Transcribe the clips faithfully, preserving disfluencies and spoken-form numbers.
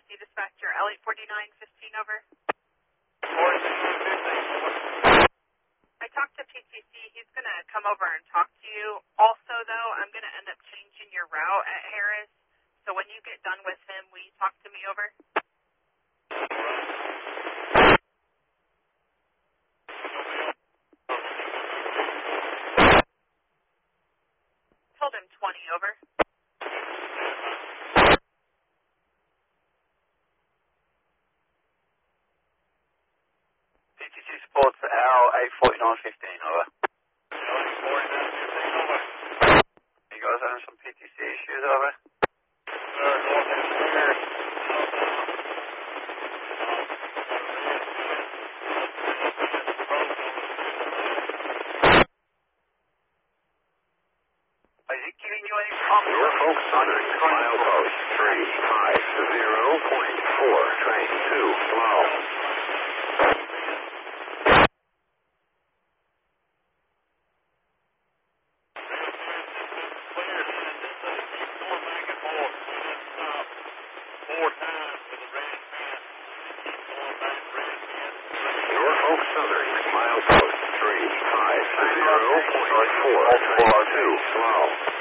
Odyssey Dispatcher, L eight forty-nine fifteen, over. I talked to P T C. He's going to come over and talk to you. Also, though, I'm going to end up changing your route at Harris. So when you get done with him, will you talk to me, over? Told him twenty, over. P T C supports L eight forty-nine fifteen, over. You guys having some P T C issues, over? Is it giving you any problems? Norfolk Southern, milepost three five zero point four, train two, slow. Norfolk Southern, milepost three five zero point four, train two, slow.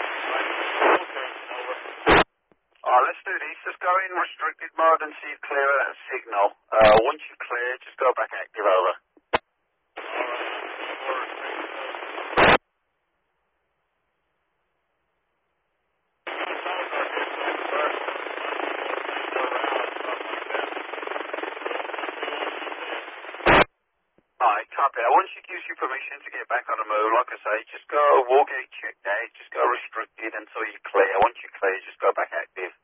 Alright, let's do this. Just go in restricted mode and see you clear that signal. Uh, once you clear, just go back active, over. Alright, copy. Once she gives you permission to get back on the move, like I say, just go, wall gate checked out, just go restricted until you clear. Once you clear, just go back active.